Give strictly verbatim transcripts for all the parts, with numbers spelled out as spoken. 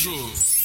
Gontijo.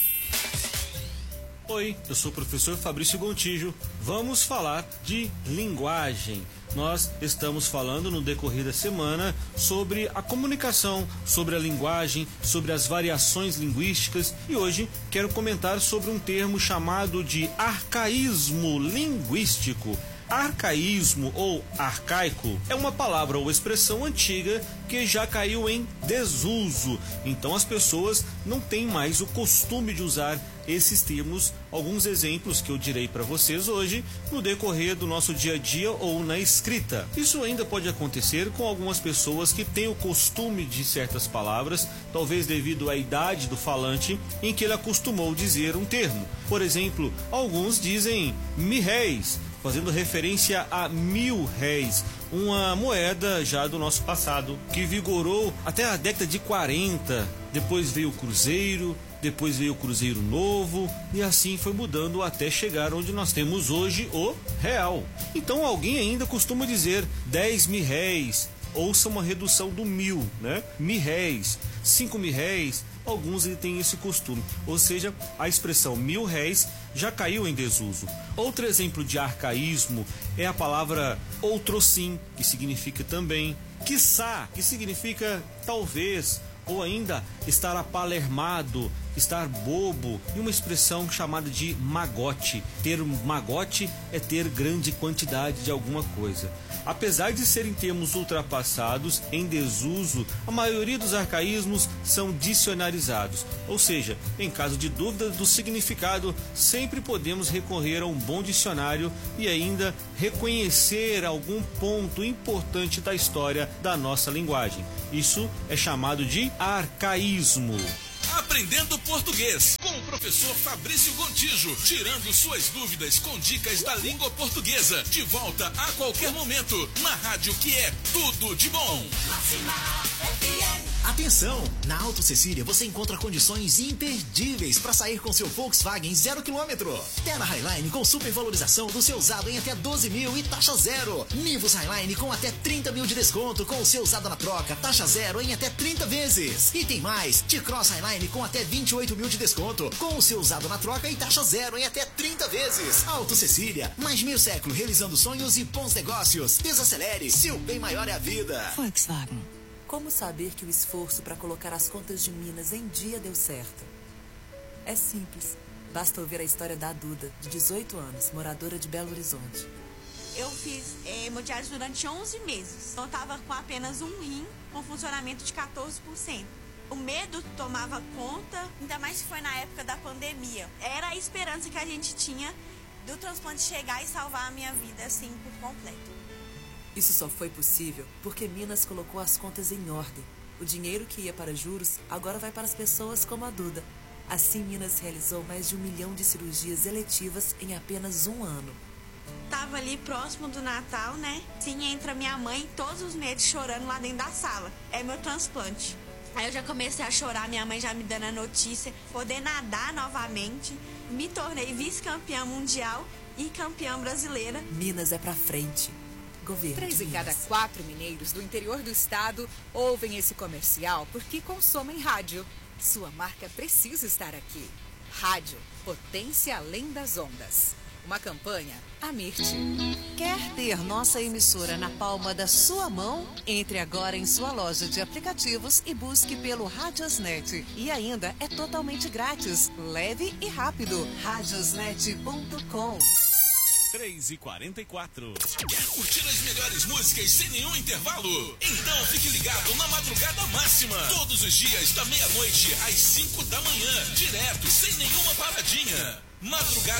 Oi, eu sou o professor Fabrício Gontijo. Vamos falar de linguagem. Nós estamos falando no decorrer da semana sobre a comunicação, sobre a linguagem, sobre as variações linguísticas e hoje quero comentar sobre um termo chamado de arcaísmo linguístico. Arcaísmo ou arcaico é uma palavra ou expressão antiga que já caiu em desuso. Então as pessoas não têm mais o costume de usar esses termos. Alguns exemplos que eu direi para vocês hoje no decorrer do nosso dia a dia ou na escrita. Isso ainda pode acontecer com algumas pessoas que têm o costume de certas palavras, talvez devido à idade do falante em que ele acostumou dizer um termo. Por exemplo, alguns dizem mil-réis, fazendo referência a mil réis, uma moeda já do nosso passado, que vigorou até a década de quarenta, depois veio o cruzeiro, depois veio o cruzeiro novo, e assim foi mudando até chegar onde nós temos hoje o real. Então alguém ainda costuma dizer dez mil réis, ouça uma redução do mil, né? Mil réis, cinco mil réis, alguns têm esse costume, ou seja, a expressão mil réis já caiu em desuso. Outro exemplo de arcaísmo é a palavra outrossim, que significa também, quiçá, que significa talvez, ou ainda estar apalermado, estar bobo, e uma expressão chamada de magote. Ter magote é ter grande quantidade de alguma coisa. Apesar de serem termos ultrapassados, em desuso, a maioria dos arcaísmos são dicionarizados, ou seja, em caso de dúvida do significado, sempre podemos recorrer a um bom dicionário e ainda reconhecer algum ponto importante da história da nossa linguagem. Isso é chamado de arcaísmo. Aprendendo português com o professor Fabrício Gontijo, tirando suas dúvidas com dicas da língua portuguesa. De volta a qualquer momento na rádio que é tudo de bom. Atenção! Na Auto Cecília você encontra condições imperdíveis para sair com seu Volkswagen zero quilômetro. Terra Highline com supervalorização do seu usado em até doze mil e taxa zero. Nivus Highline com até trinta mil de desconto com o seu usado na troca, taxa zero em até trinta vezes. E tem mais, T-Cross Highline com até vinte e oito mil de desconto com o seu usado na troca e taxa zero em até trinta vezes. Auto Cecília, mais meio século realizando sonhos e bons negócios. Desacelere, seu bem maior é a vida. Volkswagen. Como saber que o esforço para colocar as contas de Minas em dia deu certo? É simples. Basta ouvir a história da Duda, de dezoito anos, moradora de Belo Horizonte. Eu fiz é, hemodiálise durante onze meses. Eu estava com apenas um rim, com funcionamento de quatorze por cento. O medo tomava conta, ainda mais que foi na época da pandemia. Era a esperança que a gente tinha do transplante chegar e salvar a minha vida, assim, por completo. Isso só foi possível porque Minas colocou as contas em ordem. O dinheiro que ia para juros agora vai para as pessoas como a Duda. Assim, Minas realizou mais de um milhão de cirurgias eletivas em apenas um ano. Tava ali próximo do Natal, né? Sim, entra minha mãe todos os meses chorando lá dentro da sala. É meu transplante. Aí eu já comecei a chorar, minha mãe já me dando a notícia, poder nadar novamente. Me tornei vice-campeã mundial e campeã brasileira. Minas é pra frente. Governo. Três em cada quatro mineiros do interior do estado ouvem esse comercial porque consomem rádio. Sua marca precisa estar aqui. Rádio, potência além das ondas. Uma campanha Amirte. Quer ter nossa emissora na palma da sua mão? Entre agora em sua loja de aplicativos e busque pelo Radiosnet. E ainda é totalmente grátis, leve e rápido. radiosnet ponto com. três e quarenta e quatro. Quer curtir as melhores músicas sem nenhum intervalo? Então fique ligado na Madrugada Máxima. Todos os dias da meia-noite às cinco da manhã. Direto, sem nenhuma paradinha. Madrugada